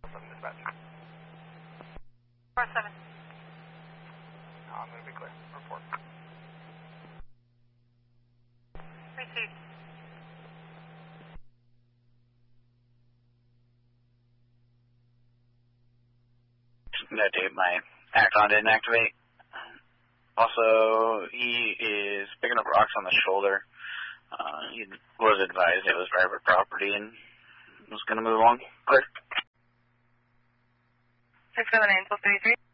Dispatch. 4-7. I'm going to be clear. Report. Received. That tape, my Axon didn't activate. Also, he is picking up rocks on the shoulder. He was advised it was private property and was going to move on. Clear. 679-33.